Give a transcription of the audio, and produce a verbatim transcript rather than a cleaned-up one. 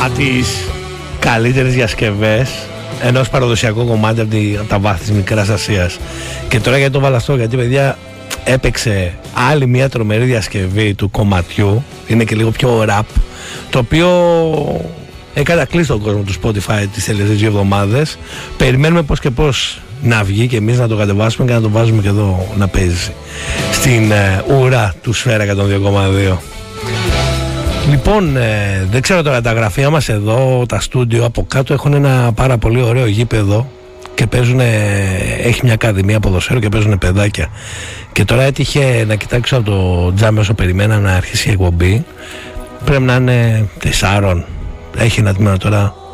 τις καλύτερες διασκευές ενός παραδοσιακού κομμάτι από, τη, από τα βάθη της Μικράς Ασίας. Και τώρα γιατί το βάλα αυτό, γιατί παιδιά έπαιξε άλλη μια τρομερή διασκευή του κομματιού, είναι και λίγο πιο rap, το οποίο έχει κατακλείσει τον κόσμο του Spotify τις τελευταίες δύο εβδομάδες. Περιμένουμε πώς και πώς να βγει και εμείς να το κατεβάσουμε και να το βάζουμε και εδώ να παίζει στην ε, ουρά του Σφαίρα εκατόν δύο κόμμα δύο. Λοιπόν, ε, δεν ξέρω τώρα, τα γραφεία μας εδώ, τα στούντιο από κάτω έχουν ένα πάρα πολύ ωραίο γήπεδο και παίζουν, έχει μια ακαδημία ποδοσφαίρου και παίζουν παιδάκια. Και τώρα έτυχε να κοιτάξω από το τζάμι όσο περιμένα να αρχίσει η εκπομπή. Πρέπει να είναι τεσσάρων. Έχει ένα τμήμα τώρα